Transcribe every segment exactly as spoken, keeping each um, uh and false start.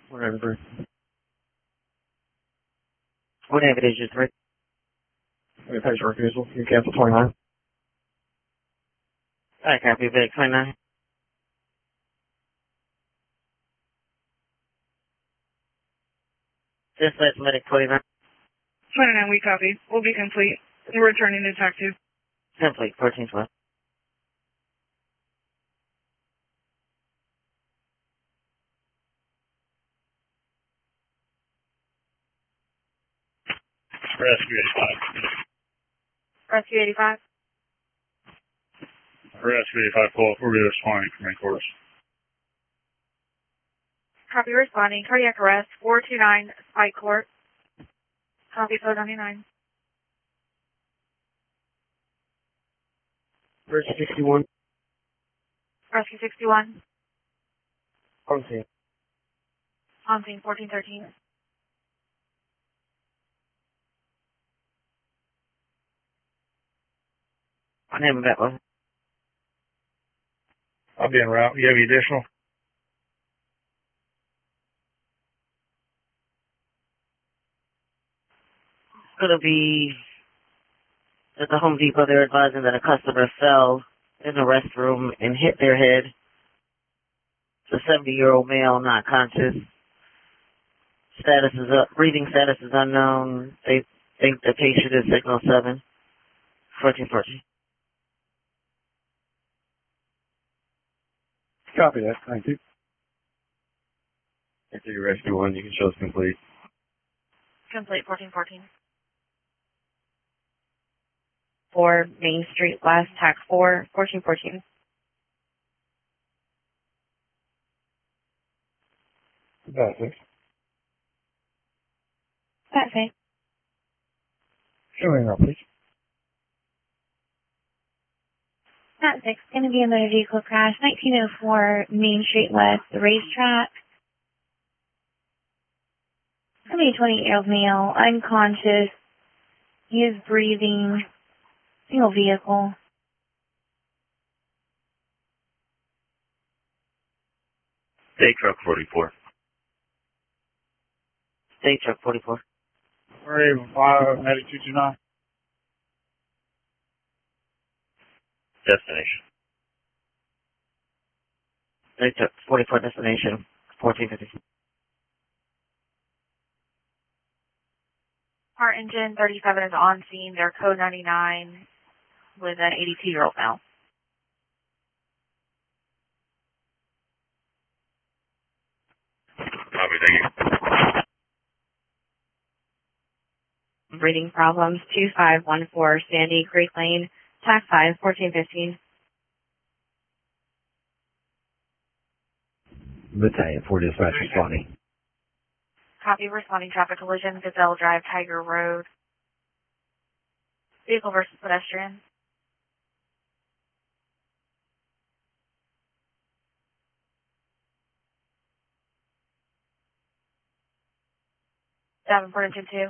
Whatever. Whatever it is, just three. Okay, thanks for refusal. You cancel twenty-nine. I copy Vic twenty-nine. Just let medic twenty-nine. twenty-nine, we copy. We'll be complete. We're returning to talk to. Complete, fourteen twelve. Rescue eighty-five. Rescue eighty-five. Rescue eighty-five, pull up. We're going to respond from main course. Copy responding. Cardiac arrest, four two nine Spike Court. Copy code ninety-nine. Rescue sixty-one. Rescue sixty-one. On scene. On scene, fourteen thirteen. My name is Betla. I'll be en route. You have any additional? It's going to be at the Home Depot. They're advising that a customer fell in the restroom and hit their head. It's a seventy-year-old male, not conscious. Status is up. Breathing status is unknown. They think the patient is signal seven. fourteen fourteen. Copy that. Thank you. After you rescue one, you can show us complete. Complete, fourteen fourteen. For Main Street West, tax four, fourteen fourteen. That's it. That's it. Showing up, please. That's six. Going to be a motor vehicle crash, nineteen oh four Main Street West, the racetrack. It's going to be a twenty-eight-year-old male, unconscious. He is breathing. Single vehicle. State truck forty-four. State truck forty-four. Three, five, medic two two nine. Destination. State truck forty-four destination. fourteen fifty. Our engine thirty-seven is on scene. They're code ninety-nine with an eighty-two-year-old male. Copy, thank you. Breathing problems, two five one four Sandy Creek Lane, tax five, fourteen fifteen. Battalion four dispatch responding. Copy responding traffic collision, Gazelle Drive, Tiger Road. Vehicle versus pedestrian. Davenport engine two.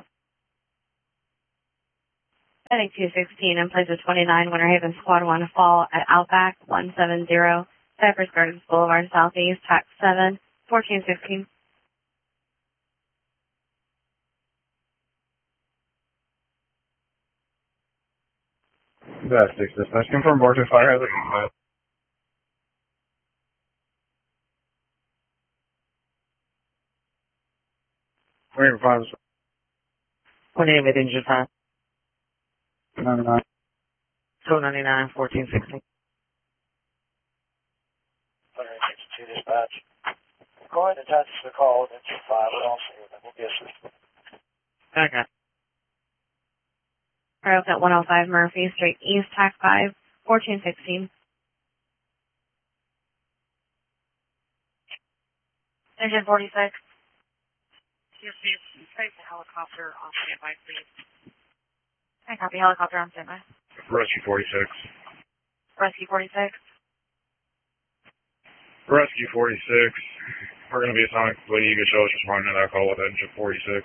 Heading two sixteen in place of twenty-nine, Winter Haven Squad one fall at Outback one seven zero, Cypress Gardens Boulevard Southeast, tax seven, fourteen sixteen. That's six dispatch. Confirm board to fire hazard. Wait for five. What name it engine five? ninety-nine. two ninety-nine, fourteen sixteen. one sixty-two dispatch. Go ahead and attach the call at engine five. I don't see it. We'll get it. Okay. Arrow at one oh five Murphy Street East, tax five, fourteen sixteen. Engine forty-six. Place the helicopter on standby, please. I copy helicopter on standby. Rescue forty-six. Rescue forty-six. Rescue forty-six. We're going to be assigned complete. You can show us responding to that call with engine forty-six.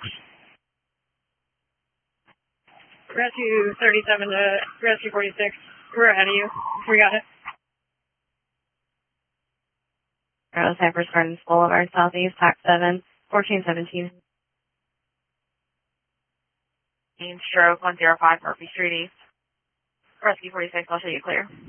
Rescue thirty-seven to Rescue forty-six. We're ahead of you. We got it. Arrow Cypress Gardens Boulevard Southeast, tax seven, fourteen seventeen. Stroke one zero five Murphy Street East. Rescue forty-six, I'll show you clear.